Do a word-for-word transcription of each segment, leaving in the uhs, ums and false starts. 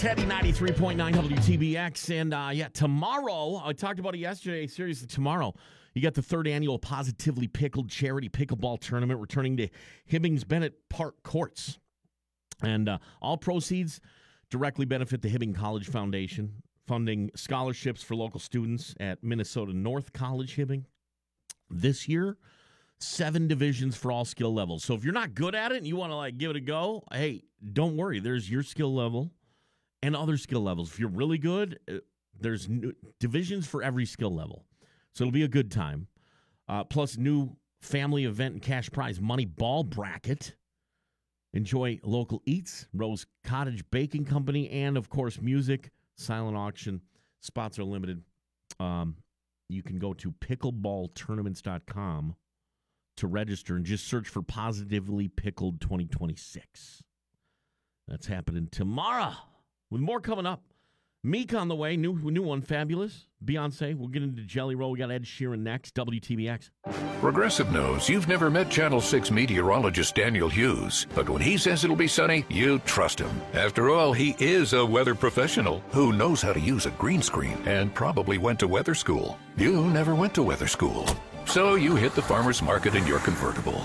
Teddy ninety-three point nine W T B X. And uh, yeah, tomorrow, I talked about it yesterday, seriously, tomorrow, you got the third annual Positively Pickled Charity Pickleball Tournament returning to Hibbings Bennett Park Courts. And uh, all proceeds directly benefit the Hibbing College Foundation, funding scholarships for local students at Minnesota North College Hibbing. This year, seven divisions for all skill levels. So if you're not good at it and you want to like give it a go, hey, don't worry. There's your skill level and other skill levels. If you're really good, there's new divisions for every skill level. So it'll be a good time. Uh, plus, new family event and cash prize money ball bracket. Enjoy local eats, Rose Cottage Baking Company, and, of course, music, silent auction. Spots are limited. Um, you can go to pickleball tournaments dot com to register and just search for Positively Pickled twenty twenty-six. That's happening tomorrow. With more coming up. Meek on the way. New new one. Fabulous. Beyonce. We'll get into Jelly Roll. We got Ed Sheeran next. W T B X. Progressive knows you've never met Channel six meteorologist Daniel Hughes. But when he says it'll be sunny, you trust him. After all, he is a weather professional who knows how to use a green screen and probably went to weather school. You never went to weather school. So you hit the farmer's market in your convertible.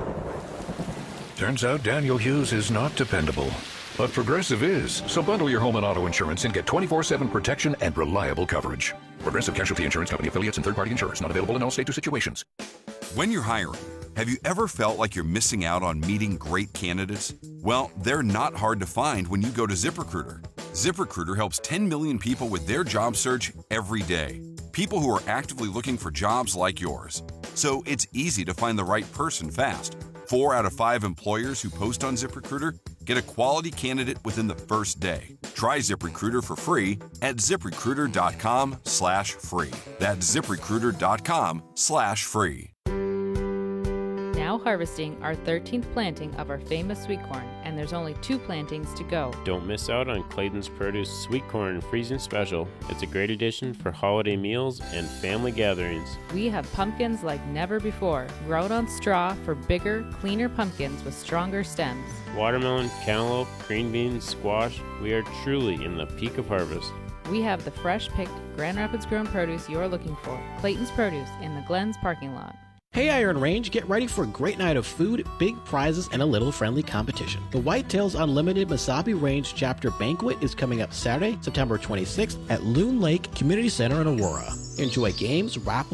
Turns out Daniel Hughes is not dependable. But Progressive is. So bundle your home and auto insurance and get twenty-four seven protection and reliable coverage. Progressive Casualty Insurance Company affiliates and third-party insurers. Not available in all states or situations. When you're hiring, have you ever felt like you're missing out on meeting great candidates? Well, they're not hard to find when you go to ZipRecruiter. ZipRecruiter helps ten million people with their job search every day. People who are actively looking for jobs like yours. So it's easy to find the right person fast. Four out of five employers who post on ZipRecruiter get a quality candidate within the first day. Try ZipRecruiter for free at ZipRecruiter.com slash free. That's ZipRecruiter.com slash free. Now harvesting our thirteenth planting of our famous sweet corn, and there's only two plantings to go. Don't miss out on Clayton's Produce Sweet Corn Freezing Special. It's a great addition for holiday meals and family gatherings. We have pumpkins like never before, grown on straw for bigger, cleaner pumpkins with stronger stems. Watermelon, cantaloupe, green beans, squash, we are truly in the peak of harvest. We have the fresh-picked Grand Rapids grown produce you're looking for. Clayton's Produce in the Glens parking lot. Hey Iron Range, get ready for a great night of food, big prizes, and a little friendly competition. The Whitetails Unlimited Mesabi Range Chapter Banquet is coming up Saturday, September twenty-sixth at Loon Lake Community Center in Aurora. Enjoy games, raffles,